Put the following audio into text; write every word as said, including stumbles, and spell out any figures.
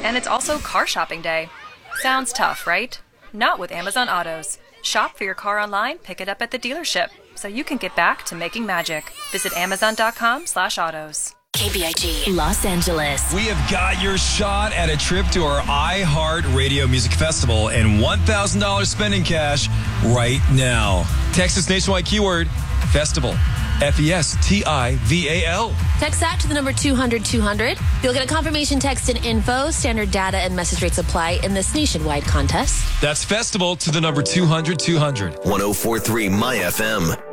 And it's also car shopping day. Sounds tough, right? Not with Amazon Autos. Shop for your car online, pick it up at the dealership, so you can get back to making magic. Visit amazon.com slash autos. K B I G, Los Angeles. We have got your shot at a trip to our iHeart Radio Music Festival and one thousand dollars spending cash right now. Texas nationwide keyword, festival. F E S T I V A L. Text that to the number two hundred two hundred. You'll get a confirmation text and info. Standard data and message rates apply in this nationwide contest. That's festival to the number two hundred two hundred. one oh four point three My F M.